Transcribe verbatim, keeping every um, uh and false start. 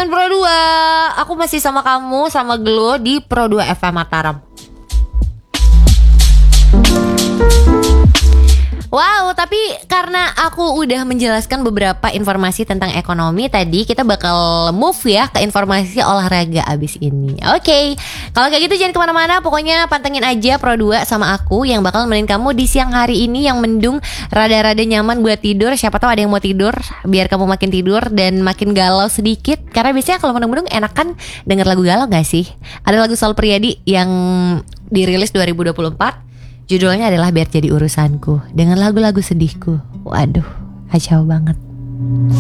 Sobat Pro dua, aku masih sama kamu, sama Glo di Pro dua F M Mataram. Wow, tapi karena aku udah menjelaskan beberapa informasi tentang ekonomi tadi, kita bakal move ya ke informasi olahraga abis ini. Oke, okay. Kalau kayak gitu jangan kemana-mana, pokoknya pantengin aja Pro dua sama aku yang bakal nemenin kamu di siang hari ini yang mendung, rada-rada nyaman buat tidur. Siapa tahu ada yang mau tidur, biar kamu makin tidur dan makin galau sedikit. Karena biasanya kalau mendung-mendung enak kan denger lagu galau gak sih? Ada lagu Sal Priadi yang dirilis dua ribu dua puluh empat, judulnya adalah Biar Jadi Urusanku, dengan lagu-lagu sedihku. Waduh, kacau banget.